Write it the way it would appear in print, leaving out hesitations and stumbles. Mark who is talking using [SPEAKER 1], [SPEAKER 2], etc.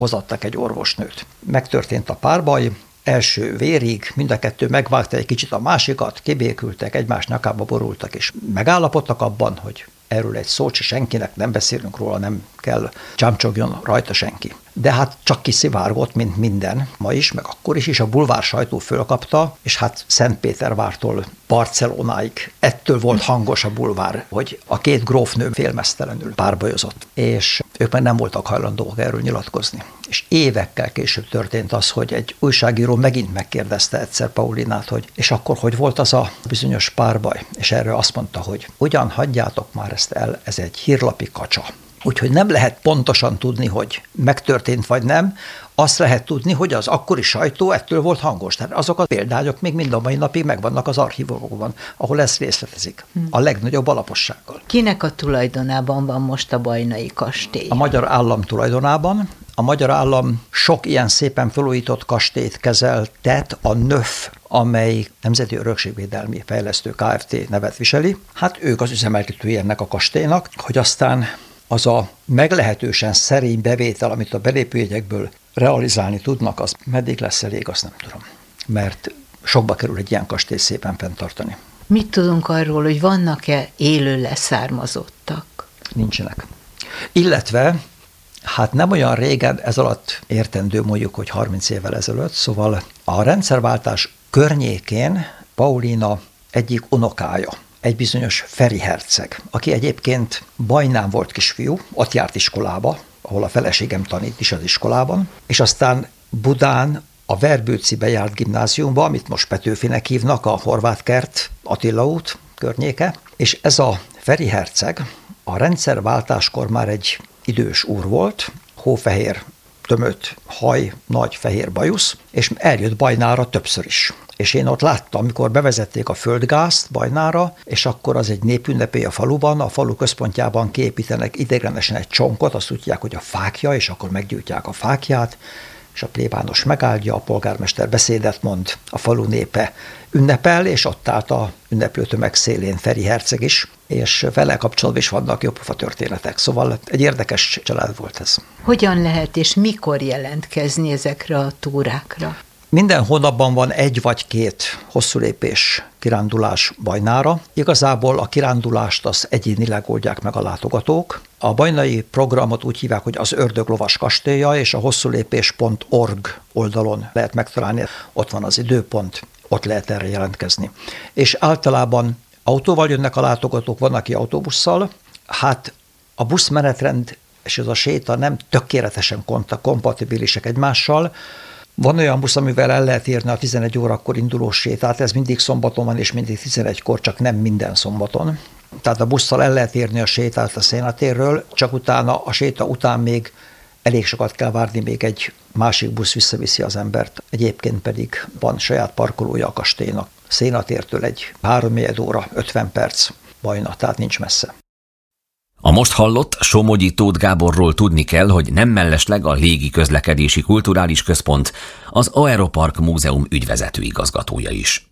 [SPEAKER 1] hozattak egy orvosnőt. Megtörtént a párbaj, első vérig, mind a kettő megvágta egy kicsit a másikat, kibékültek, egymás nyakába borultak, és megállapodtak abban, hogy erről egy szót se senkinek, nem beszélünk róla, nem kell csámcsogjon rajta senki. De hát csak kiszivárgott, mint minden, ma is, meg akkor is a bulvár sajtó fölkapta, és hát Szentpétervártól Barcelonáig ettől volt hangos a bulvár, hogy a két grófnő félmeztelenül párbajozott, és ők meg nem voltak hajlandóak erről nyilatkozni. És évekkel később történt az, hogy egy újságíró megint megkérdezte egyszer Paulinát, hogy és akkor hogy volt az a bizonyos párbaj? És erről azt mondta, hogy ugyan hagyjátok már ezt el, ez egy hírlapi kacsa. Úgyhogy nem lehet pontosan tudni, hogy megtörtént vagy nem, azt lehet tudni, hogy az akkori sajtó ettől volt hangos. Tehát azok a példányok még mind a mai napig megvannak az archívumokban, ahol ezt részletezik. A legnagyobb alapossággal.
[SPEAKER 2] Kinek a tulajdonában van most a Bajnai kastély?
[SPEAKER 1] A magyar állam tulajdonában. A magyar állam sok ilyen szépen felújított kastélyt kezeltet, a NÖF, amely Nemzeti Örökségvédelmi Fejlesztő Kft. Nevet viseli. Hát ők az üzemeltetői ennek a kastélynak, hogy aztán az a meglehetősen szerény bevétel, amit a belépőjegyekből realizálni tudnak, az meddig lesz elég, azt nem tudom. Mert sokba kerül egy ilyen kastély szépen fenntartani.
[SPEAKER 2] Mit tudunk arról, hogy vannak-e élő leszármazottak?
[SPEAKER 1] Nincsenek. Illetve, hát nem olyan régen, ez alatt értendő mondjuk, hogy 30 évvel ezelőtt, szóval a rendszerváltás környékén Paulina egyik unokája, egy bizonyos Feri herceg, aki egyébként Bajnán volt kisfiú, ott járt iskolába, ahol a feleségem tanít is az iskolában, és aztán Budán a Verbőcibe járt gimnáziumba, amit most Petőfinek hívnak, a Horváth-kert, Attila út környéke, és ez a Feri herceg a rendszerváltáskor már egy idős úr volt, hófehér, tömött haj, nagy fehér bajusz, és eljött Bajnára többször is. És én ott láttam, amikor bevezették a földgázt Bajnára, és akkor az egy népünnepé a faluban, a falu központjában kiépítenek ideiglenesen egy csonkot, azt tudják, hogy a fákja, és akkor meggyújtják a fákját, és a plébános megáldja, a polgármester beszédet mond, a falu népe ünnepel, és ott állt a ünneplő tömeg szélén Feri herceg is, és vele kapcsolatban is vannak jópofa történetek. Szóval egy érdekes család volt ez.
[SPEAKER 2] Hogyan lehet és mikor jelentkezni ezekre a túrákra?
[SPEAKER 1] Minden hónapban van egy vagy két hosszúlépés kirándulás Bajnára. Igazából a kirándulást az egyénileg oldják meg a látogatók. A bajnai programot úgy hívják, hogy az Ördög lovas kastélya, és a hosszúlépés.org oldalon lehet megtalálni. Ott van az időpont, ott lehet erre jelentkezni. És általában autóval jönnek a látogatók, van, aki autóbusszal. Hát a buszmenetrend és ez a séta nem tökéletesen kompatibilisek egymással. Van olyan busz, amivel el lehet érni a 11 órakor induló sétát, ez mindig szombaton van, és mindig 11-kor, csak nem minden szombaton. Tehát a busszal el lehet érni a sétát a Szénatérről, csak utána, a séta után még elég sokat kell várni, még egy másik busz visszaviszi az embert. Egyébként pedig van saját parkolója a kastélynak. Szénatértől egy 3 óra, 50 perc Bajna, tehát nincs messze.
[SPEAKER 3] A most hallott Somogyi Tóth Gáborról tudni kell, hogy nem mellesleg a Légi Közlekedési Kulturális Központ, az Aeropark Múzeum ügyvezető igazgatója is.